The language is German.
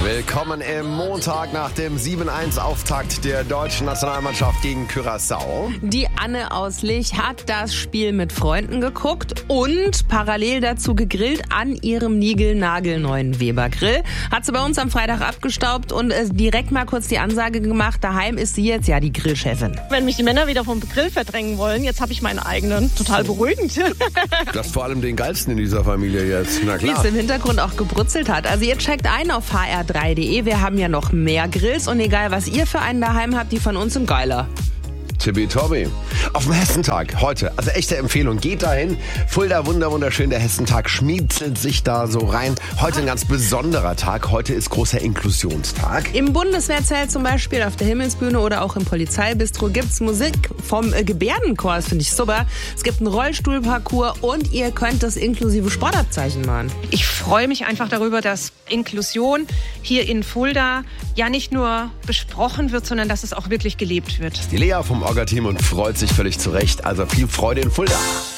Willkommen im Montag nach dem 7-1-Auftakt der deutschen Nationalmannschaft gegen Curaçao. Die Anne aus Lich hat das Spiel mit Freunden geguckt und parallel dazu gegrillt an ihrem niegelnagelneuen Weber-Grill. Hat sie bei uns am Freitag abgestaubt und direkt mal kurz die Ansage gemacht, daheim ist sie jetzt ja die Grillchefin. Wenn mich die Männer wieder vom Grill verdrängen wollen, jetzt habe ich meinen eigenen. Total beruhigend. Das ist vor allem den geilsten in dieser Familie jetzt. Na Wie klar. es im Hintergrund auch gebrutzelt hat. Also ihr checkt ein auf hr3.de. Wir haben ja noch mehr Grills und egal was ihr für einen daheim habt, die von uns sind geiler. Tibi-Tobi. Auf dem Hessentag heute, also echte Empfehlung, geht dahin. Fulda, wunderschön, der Hessentag schmietzelt sich da so rein. Heute ein ganz besonderer Tag, heute ist großer Inklusionstag. Im Bundeswehrzelt zum Beispiel, auf der Himmelsbühne oder auch im Polizeibistro gibt's Musik vom Gebärdenchor, das finde ich super. Es gibt einen Rollstuhlparcours und ihr könnt das inklusive Sportabzeichen machen. Ich freue mich einfach darüber, dass Inklusion hier in Fulda ja nicht nur besprochen wird, sondern dass es auch wirklich gelebt wird. Die Lea vom Orga-Team und freut sich völlig zurecht. Also viel Freude in Fulda.